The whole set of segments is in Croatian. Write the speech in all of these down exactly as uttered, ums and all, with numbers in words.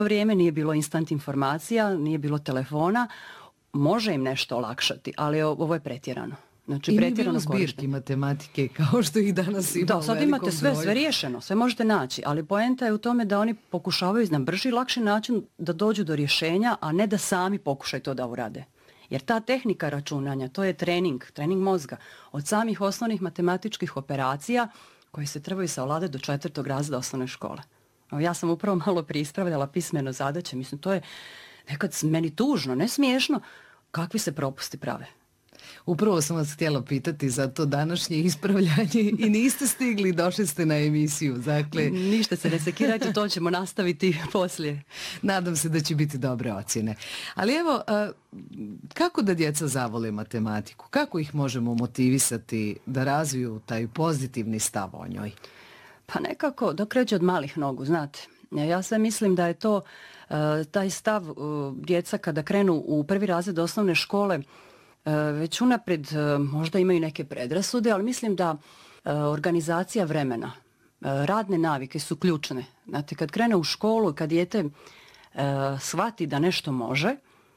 vrijeme nije bilo instant informacija, nije bilo telefona, može im nešto olakšati, ali ovo je pretjerano. Znači, I nije bilo zbirki matematike kao što ih danas ima. Da, sad imate sve, sve riješeno, sve možete naći, ali poenta je u tome da oni pokušavaju na brži i lakši način da dođu do rješenja, a ne da sami pokušaju to da urade. Jer ta tehnika računanja, to je trening, trening mozga od samih osnovnih matematičkih operacija koje se trebaju savladati do četvrtog razreda osnovne škole. Ja sam upravo malo prispravljala pismeno zadaće, mislim, to je nekad meni tužno, ne smiješno, kakvi se propusti prave. Upravo sam vas htjela pitati za to današnje ispravljanje i niste stigli, došli ste na emisiju. Dakle... Ništa se ne sekirajte, to ćemo nastaviti poslije. Nadam se da će biti dobre ocjene. Ali evo, kako da djeca zavole matematiku? Kako ih možemo motivisati da razviju taj pozitivni stav o njoj? Pa nekako, dok kreće od malih nogu, znate. Ja sve mislim da je to taj stav djeca kada krenu u prvi razred osnovne škole, već unaprijed možda imaju neke predrasude, ali mislim da organizacija vremena, radne navike su ključne. Znate, kad krene u školu, kad dijete shvati da nešto može,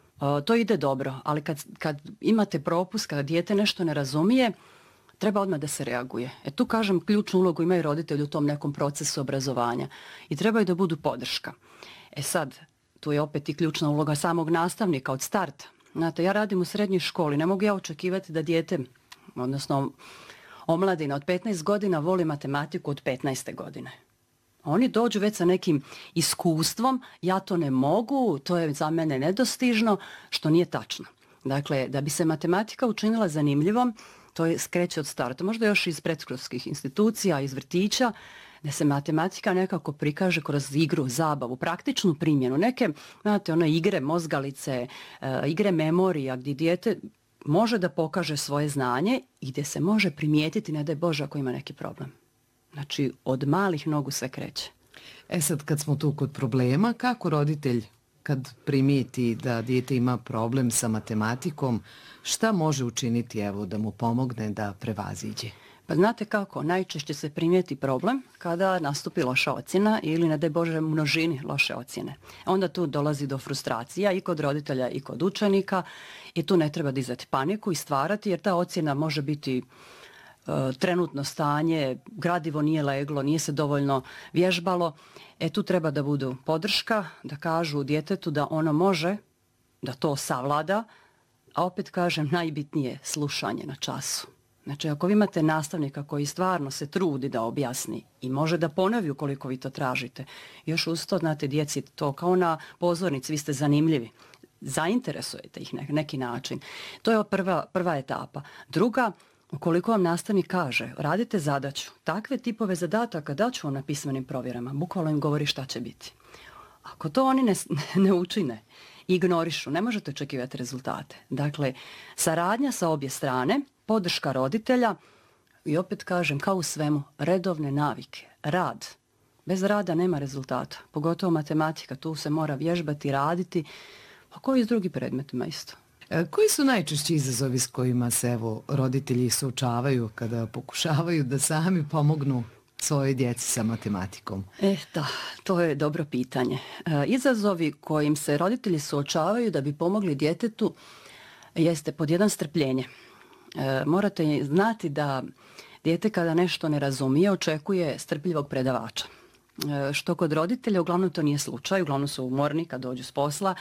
to ide dobro, ali kad, kad imate propust, kada dijete nešto ne razumije, treba odmah da se reaguje. E tu, kažem, ključnu ulogu imaju roditelji u tom nekom procesu obrazovanja i trebaju da budu podrška. E sad, tu je opet i ključna uloga samog nastavnika od starta. Znate, ja radim u srednjoj školi, ne mogu ja očekivati da dijete, odnosno omladina od petnaest godina voli matematiku od petnaeste godine. Oni dođu već sa nekim iskustvom, ja to ne mogu, to je za mene nedostižno, što nije tačno. Dakle, da bi se matematika učinila zanimljivom, to je skreće od starta, možda još iz predškolskih institucija, iz vrtića, da se matematika nekako prikaže kroz igru, zabavu, praktičnu primjenu. Neke, znate, one igre, mozgalice, e, igre memorija, gdje dijete može da pokaže svoje znanje i gdje se može primijetiti, ne daj Bože, ako ima neki problem. Znači, od malih nogu sve kreće. E sad, kad smo tu kod problema, kako roditelj, kad primijeti da dijete ima problem sa matematikom, šta može učiniti, evo, da mu pomogne da prevaziđe? Pa znate kako, najčešće se primijeti problem kada nastupi loša ocjena ili, ne daj Bože, množini loše ocjene. Onda tu dolazi do frustracija i kod roditelja i kod učenika i tu ne treba dizati paniku i stvarati, jer ta ocjena može biti e, trenutno stanje, gradivo nije leglo, nije se dovoljno vježbalo. E tu treba da budu podrška, da kažu djetetu da ono može, da to savlada, a opet kažem, najbitnije slušanje na času. Znači, ako vi imate nastavnika koji stvarno se trudi da objasni i može da ponovi ukoliko vi to tražite, još uz to, znate, djeci to kao na pozornici, vi ste zanimljivi, zainteresujete ih na neki način. To je prva, prva etapa. Druga, ukoliko vam nastavnik kaže, radite zadaću, takve tipove zadataka daću vam na pismenim provjerama, bukvalno im govori šta će biti. Ako to oni ne, ne učine, ignorišu, ne možete očekivati rezultate. Dakle, saradnja sa obje strane, podrška roditelja i opet kažem, kao u svemu, redovne navike, rad. Bez rada nema rezultata, pogotovo matematika, tu se mora vježbati, raditi, pa koji i s drugim predmetima isto. E, koji su najčešći izazovi s kojima se, evo, roditelji suočavaju kada pokušavaju da sami pomognu svojoj djeci sa matematikom? E, da, to je dobro pitanje. E, izazovi kojim se roditelji suočavaju da bi pomogli djetetu jeste pod jedan strpljenje. E, morate znati da dijete kada nešto ne razumije očekuje strpljivog predavača. E, što kod roditelja uglavnom to nije slučaj, uglavnom su umorni kad dođu s posla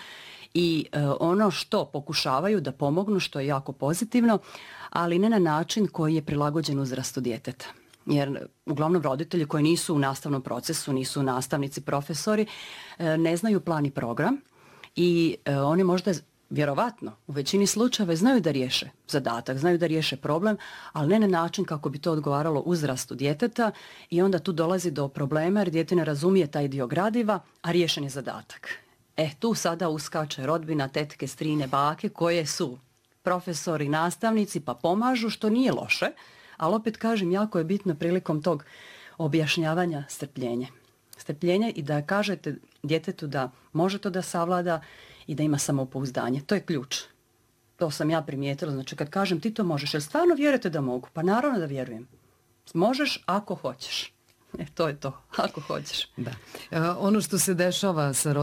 i e, ono što pokušavaju da pomognu, što je jako pozitivno, ali ne na način koji je prilagođen uzrastu djeteta. Jer uglavnom roditelji koji nisu u nastavnom procesu, nisu nastavnici, profesori, e, ne znaju plan i program i e, oni možda vjerovatno u većini slučajeva znaju da riješe zadatak, znaju da riješe problem, ali ne na način kako bi to odgovaralo uzrastu djeteta i onda tu dolazi do problema jer dijete ne razumije taj dio gradiva, a riješen je zadatak. E, tu sada uskače rodbina, tetke, strine, bake koje su profesori, nastavnici pa pomažu, što nije loše, ali opet kažem, jako je bitno prilikom tog objašnjavanja strpljenje. Strpljenje i da kažete djetetu da može to da savlada i da ima samopouzdanje. To je ključ. To sam ja primijetila. Znači, kad kažem ti to možeš, jer stvarno vjerujete da mogu? Pa naravno da vjerujem. Možeš ako hoćeš. E, to je to. Ako hoćeš. Da. E, ono što se dešava sa